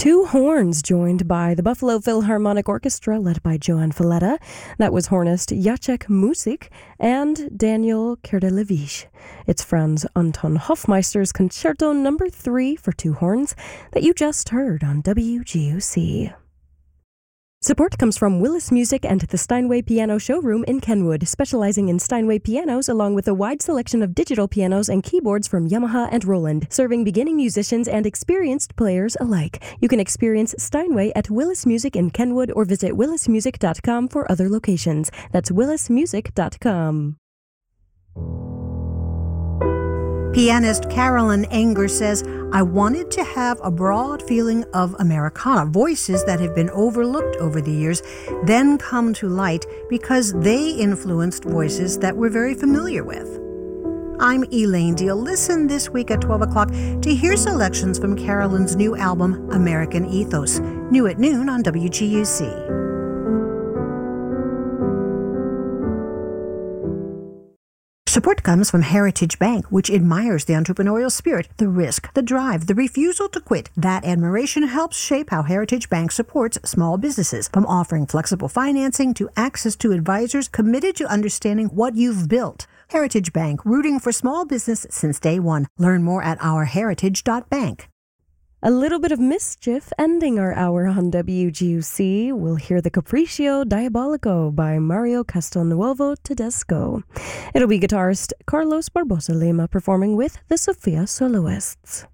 Two horns joined by the Buffalo Philharmonic Orchestra led by Joan Falletta. That was hornist Jacek Musik and Daniel Kerdelevich. It's Franz Anton Hofmeister's Concerto No. 3 for two horns that you just heard on WGUC. Support comes from Willis Music and the Steinway Piano Showroom in Kenwood, specializing in Steinway pianos along with a wide selection of digital pianos and keyboards from Yamaha and Roland, serving beginning musicians and experienced players alike. You can experience Steinway at Willis Music in Kenwood or visit willismusic.com for other locations. That's willismusic.com. Pianist Carolyn Enger says, I wanted to have a broad feeling of Americana, voices that have been overlooked over the years, then come to light because they influenced voices that we're very familiar with. I'm Elaine Deal. Listen this week at 12 o'clock to hear selections from Carolyn's new album, American Ethos, new at noon on WGUC. Support comes from Heritage Bank, which admires the entrepreneurial spirit, the risk, the drive, the refusal to quit. That admiration helps shape how Heritage Bank supports small businesses, from offering flexible financing to access to advisors committed to understanding what you've built. Heritage Bank, rooting for small business since day one. Learn more at ourheritage.bank. A little bit of mischief ending our hour on WGUC. We'll hear the Capriccio Diabolico by Mario Castelnuovo Tedesco. It'll be guitarist Carlos Barbosa Lima performing with the Sophia Soloists.